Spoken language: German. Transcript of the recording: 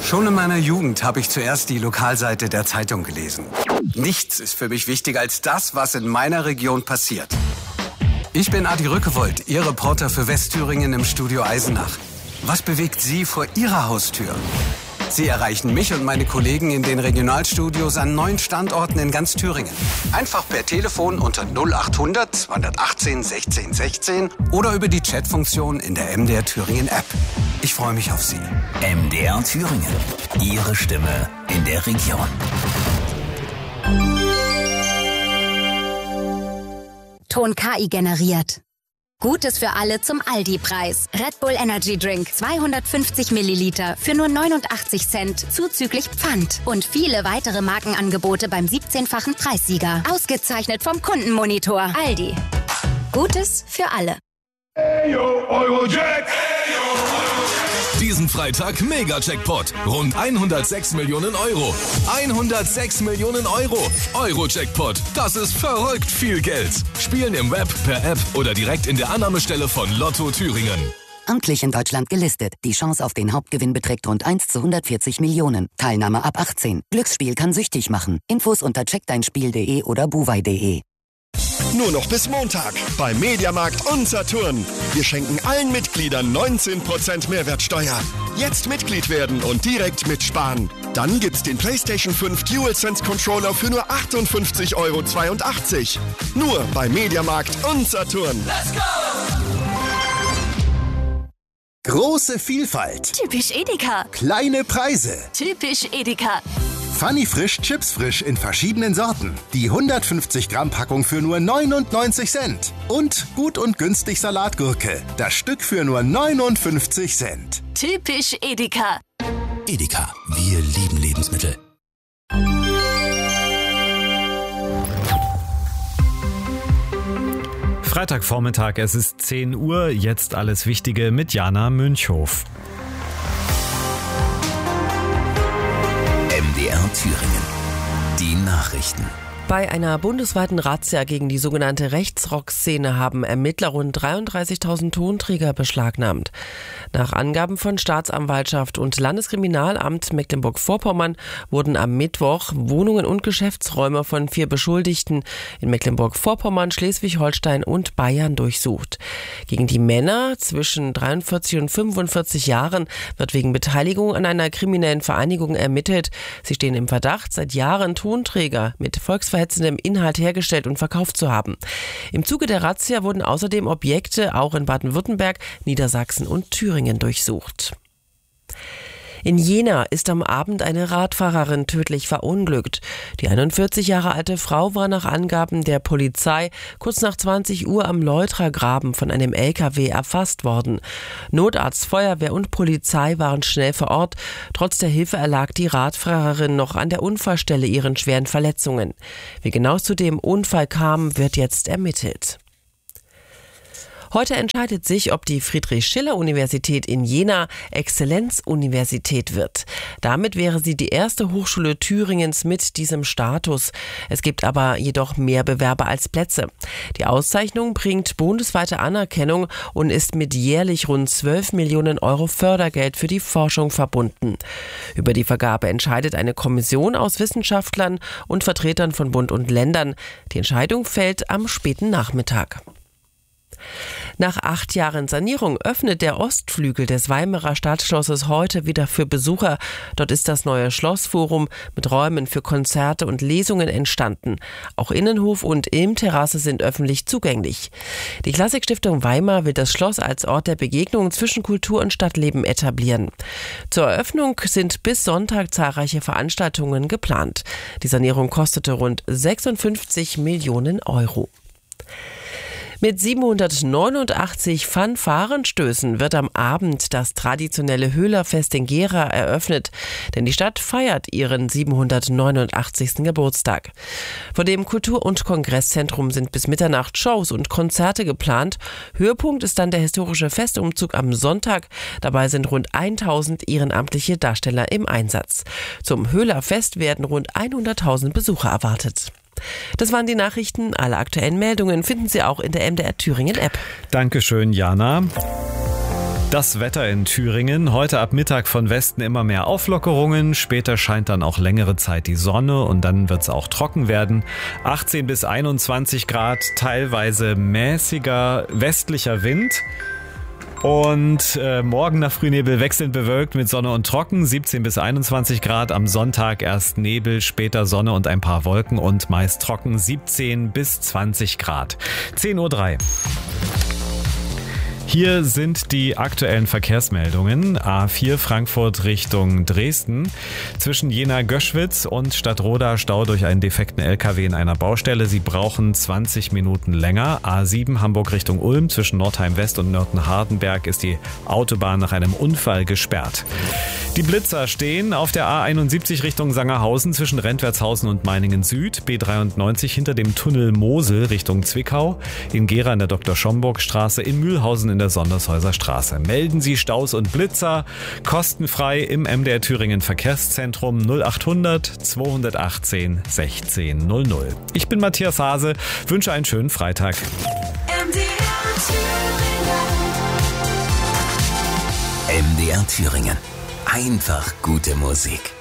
Schon in meiner Jugend habe ich zuerst die Lokalseite der Zeitung gelesen. Nichts ist für mich wichtiger als das, was in meiner Region passiert. Ich bin Adi Rückewold, Ihr Reporter für Westthüringen im Studio Eisenach. Was bewegt Sie vor Ihrer Haustür? Sie erreichen mich und meine Kollegen in den Regionalstudios an 9 Standorten in ganz Thüringen. Einfach per Telefon unter 0800 218 16 16 oder über die Chatfunktion in der MDR Thüringen App. Ich freue mich auf Sie. MDR Thüringen. Ihre Stimme in der Region. Ton KI generiert. Gutes für alle zum Aldi-Preis. Red Bull Energy Drink 250 Milliliter für nur 89 Cent zuzüglich Pfand. Und viele weitere Markenangebote beim 17-fachen Preissieger. Ausgezeichnet vom Kundenmonitor. Aldi. Gutes für alle. Hey yo, Eurojack! Diesen Freitag Mega-Jackpot. Rund 106 Millionen Euro. 106 Millionen Euro. Euro-Jackpot. Das ist verrückt viel Geld. Spielen im Web, per App oder direkt in der Annahmestelle von Lotto Thüringen. Amtlich in Deutschland gelistet. Die Chance auf den Hauptgewinn beträgt rund 1 zu 140 Millionen. Teilnahme ab 18. Glücksspiel kann süchtig machen. Infos unter checkdeinspiel.de oder buwei.de. Nur noch bis Montag bei Mediamarkt und Saturn. Wir schenken allen Mitgliedern 19% Mehrwertsteuer. Jetzt Mitglied werden und direkt mitsparen. Dann gibt's den PlayStation 5 DualSense Controller für nur 58,82 €. Nur bei Mediamarkt und Saturn. Let's go! Große Vielfalt. Typisch Edeka. Kleine Preise. Typisch Edeka. Funny Frisch, Chips frisch in verschiedenen Sorten. Die 150 Gramm Packung für nur 99 Cent. Und gut und günstig Salatgurke. Das Stück für nur 59 Cent. Typisch Edeka. Edeka, wir lieben Lebensmittel. Freitagvormittag, es ist 10 Uhr, jetzt alles Wichtige mit Jana Münchhof. MDR Thüringen. Die Nachrichten. Bei einer bundesweiten Razzia gegen die sogenannte Rechtsrock-Szene haben Ermittler rund 33.000 Tonträger beschlagnahmt. Nach Angaben von Staatsanwaltschaft und Landeskriminalamt Mecklenburg-Vorpommern wurden am Mittwoch Wohnungen und Geschäftsräume von 4 Beschuldigten in Mecklenburg-Vorpommern, Schleswig-Holstein und Bayern durchsucht. Gegen die Männer zwischen 43 und 45 Jahren wird wegen Beteiligung an einer kriminellen Vereinigung ermittelt. Sie stehen im Verdacht, seit Jahren Tonträger mit volksverhetzendem Inhalt hergestellt und verkauft zu haben. Im Zuge der Razzia wurden außerdem Objekte auch in Baden-Württemberg, Niedersachsen und Thüringen durchsucht. In Jena ist am Abend eine Radfahrerin tödlich verunglückt. Die 41 Jahre alte Frau war nach Angaben der Polizei kurz nach 20 Uhr am Leutra-Graben von einem LKW erfasst worden. Notarzt, Feuerwehr und Polizei waren schnell vor Ort. Trotz der Hilfe erlag die Radfahrerin noch an der Unfallstelle ihren schweren Verletzungen. Wie genau es zu dem Unfall kam, wird jetzt ermittelt. Heute entscheidet sich, ob die Friedrich-Schiller-Universität in Jena Exzellenzuniversität wird. Damit wäre sie die erste Hochschule Thüringens mit diesem Status. Es gibt aber jedoch mehr Bewerber als Plätze. Die Auszeichnung bringt bundesweite Anerkennung und ist mit jährlich rund 12 Millionen Euro Fördergeld für die Forschung verbunden. Über die Vergabe entscheidet eine Kommission aus Wissenschaftlern und Vertretern von Bund und Ländern. Die Entscheidung fällt am späten Nachmittag. Nach 8 Jahren Sanierung öffnet der Ostflügel des Weimarer Stadtschlosses heute wieder für Besucher. Dort ist das neue Schlossforum mit Räumen für Konzerte und Lesungen entstanden. Auch Innenhof und Ilmterrasse sind öffentlich zugänglich. Die Klassikstiftung Weimar will das Schloss als Ort der Begegnung zwischen Kultur und Stadtleben etablieren. Zur Eröffnung sind bis Sonntag zahlreiche Veranstaltungen geplant. Die Sanierung kostete rund 56 Millionen Euro. Mit 789 Fanfarenstößen wird am Abend das traditionelle Höhlerfest in Gera eröffnet, denn die Stadt feiert ihren 789. Geburtstag. Vor dem Kultur- und Kongresszentrum sind bis Mitternacht Shows und Konzerte geplant. Höhepunkt ist dann der historische Festumzug am Sonntag. Dabei sind rund 1000 ehrenamtliche Darsteller im Einsatz. Zum Höhlerfest werden rund 100.000 Besucher erwartet. Das waren die Nachrichten. Alle aktuellen Meldungen finden Sie auch in der MDR Thüringen App. Dankeschön, Jana. Das Wetter in Thüringen. Heute ab Mittag von Westen immer mehr Auflockerungen. Später scheint dann auch längere Zeit die Sonne und dann wird es auch trocken werden. 18 bis 21 Grad, teilweise mäßiger westlicher Wind. Und morgen nach Frühnebel wechselnd bewölkt mit Sonne und trocken, 17 bis 21 Grad. Am Sonntag erst Nebel, später Sonne und ein paar Wolken und meist trocken, 17 bis 20 Grad. 10:03 Uhr. Hier sind die aktuellen Verkehrsmeldungen. A4 Frankfurt Richtung Dresden. Zwischen Jena-Göschwitz und Stadtroda Stau durch einen defekten LKW in einer Baustelle. Sie brauchen 20 Minuten länger. A7 Hamburg Richtung Ulm. Zwischen Nordheim West und Nörten-Hardenberg ist die Autobahn nach einem Unfall gesperrt. Die Blitzer stehen auf der A71 Richtung Sangerhausen zwischen Rentwertshausen und Meiningen Süd. B93 hinter dem Tunnel Mosel Richtung Zwickau. In Gera in der Dr.-Schomburg-Straße. In Mühlhausen in der Sondershäuser Straße. Melden Sie Staus und Blitzer kostenfrei im MDR Thüringen Verkehrszentrum 0800 218 1600. Ich bin Matthias Hase, wünsche einen schönen Freitag. MDR Thüringen. Einfach gute Musik.